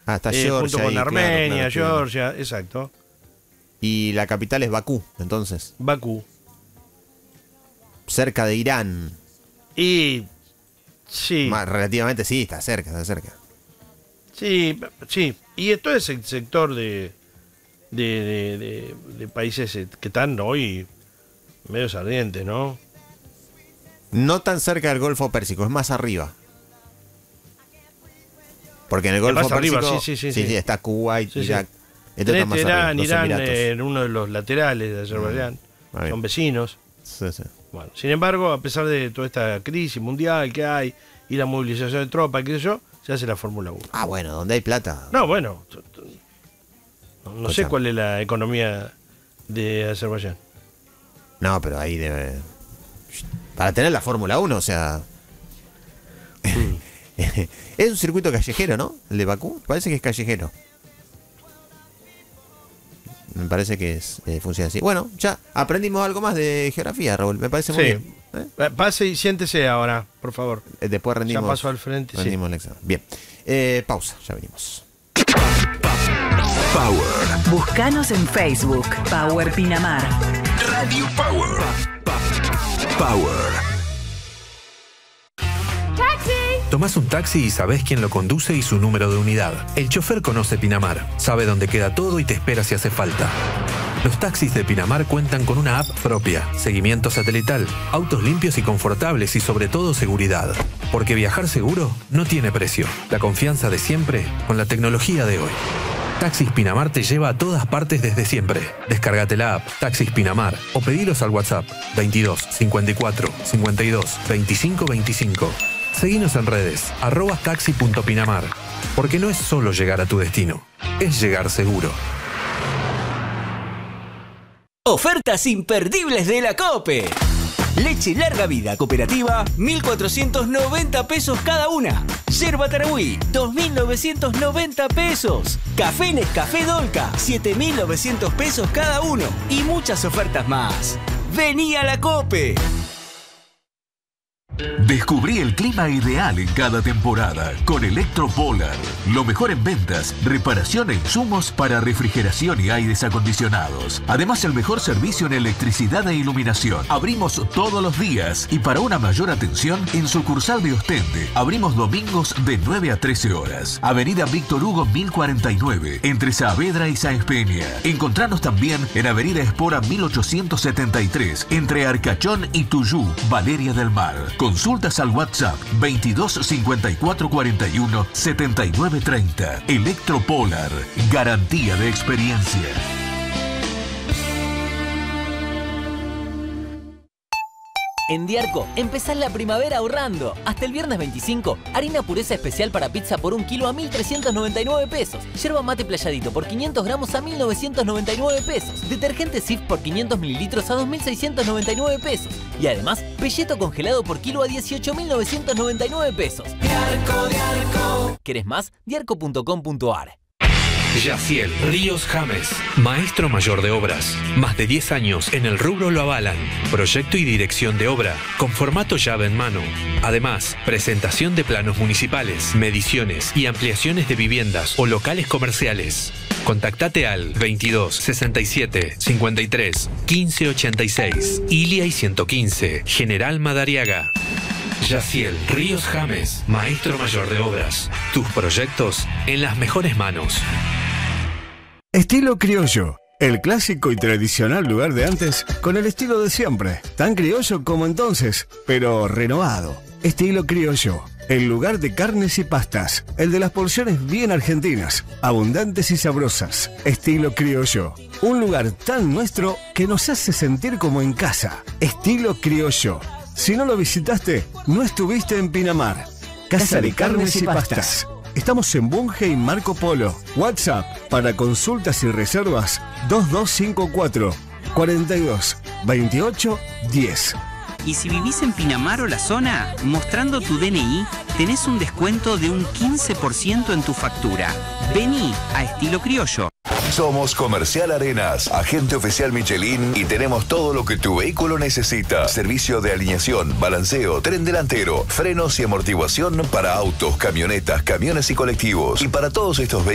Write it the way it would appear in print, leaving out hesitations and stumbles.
está Georgia. Junto con ahí, Armenia, claro, Georgia, exacto. Y la capital es Bakú, entonces. Bakú. Cerca de Irán. Y sí. Relativamente sí, está cerca. Sí. Y todo ese sector de países que están hoy medio ardientes, ¿no? No tan cerca del Golfo Pérsico, es más arriba. Porque en el Golfo Pérsico arriba, sí. está Kuwait, Sí, Irak. Irán en uno de los laterales de Azerbaiyán. Son vecinos. Sí. Bueno, sin embargo, a pesar de toda esta crisis mundial que hay y la movilización de tropas, qué sé yo, se hace la Fórmula 1. Bueno, donde hay plata. No, bueno, no sé cuál es la economía de Azerbaiyán. No, pero ahí debe... Para tener la Fórmula 1, o sea... Es un circuito callejero, ¿no? El de Bakú, parece que es callejero. Me parece que funciona así. Bueno, ya aprendimos algo más de geografía, Raúl. Me parece muy bien. Pase y siéntese ahora, por favor. Después rendimos. Ya paso al frente. Rendimos el examen. Bien. Pausa, ya venimos. Power. Búscanos en Facebook. Power Pinamar. Radio Power. Power. Tomás un taxi y sabés quién lo conduce y su número de unidad. El chofer conoce Pinamar, sabe dónde queda todo y te espera si hace falta. Los taxis de Pinamar cuentan con una app propia, seguimiento satelital, autos limpios y confortables y sobre todo seguridad. Porque viajar seguro no tiene precio. La confianza de siempre con la tecnología de hoy. Taxis Pinamar te lleva a todas partes desde siempre. Descárgate la app Taxis Pinamar o pedilos al WhatsApp 22 54 52 25 25. Seguinos en redes, @taxi.pinamar, porque no es solo llegar a tu destino, es llegar seguro. Ofertas imperdibles de la COPE. Leche larga vida cooperativa, 1.490 pesos cada una. Yerba Tarahui, 2.990 pesos. Café Nescafé Dolca, 7.900 pesos cada uno. Y muchas ofertas más. ¡Vení a la COPE! Descubrí el clima ideal en cada temporada con Electropolar. Lo mejor en ventas, reparación e insumos para refrigeración y aires acondicionados. Además, el mejor servicio en electricidad e iluminación. Abrimos todos los días y para una mayor atención, en sucursal de Ostende. Abrimos domingos de 9 a 13 horas. Avenida Víctor Hugo 1049, entre Saavedra y Sáenz Peña. Encontranos también en Avenida Espora 1873, entre Arcachón y Tuyú, Valeria del Mar. Consultas al WhatsApp 22 54 41 79 30. Electropolar, garantía de experiencia. En Diarco, empezás la primavera ahorrando. Hasta el viernes 25, harina pureza especial para pizza por 1 kilo a 1.399 pesos. Yerba mate playadito por 500 gramos a 1.999 pesos. Detergente Cif por 500 mililitros a 2.699 pesos. Y además, pelleto congelado por kilo a 18.999 pesos. Diarco. ¿Querés más? Diarco.com.ar. Yaciel Ríos James, maestro mayor de obras. Más de 10 años en el rubro lo avalan. Proyecto y dirección de obra, con formato llave en mano. Además, presentación de planos municipales, mediciones y ampliaciones de viviendas o locales comerciales. Contactate al 22 67 53 15 86. Ilia y 115, General Madariaga. Yaciel Ríos James, maestro mayor de obras. Tus proyectos en las mejores manos. Estilo criollo, el clásico y tradicional lugar de antes con el estilo de siempre. Tan criollo como entonces, pero renovado. Estilo criollo, el lugar de carnes y pastas. El de las porciones bien argentinas, abundantes y sabrosas. Estilo criollo, un lugar tan nuestro que nos hace sentir como en casa. Estilo criollo. Si no lo visitaste, no estuviste en Pinamar. Casa de Carnes y Pastas. Estamos en Bunge y Marco Polo. WhatsApp para consultas y reservas 2254 42 28 10. Y si vivís en Pinamar o la zona, mostrando tu DNI, tenés un descuento de un 15% en tu factura. Vení a Estilo Criollo. Somos Comercial Arenas, agente oficial Michelin y tenemos todo lo que tu vehículo necesita. Servicio de alineación, balanceo, tren delantero, frenos y amortiguación para autos, camionetas, camiones y colectivos. Y para todos estos vehículos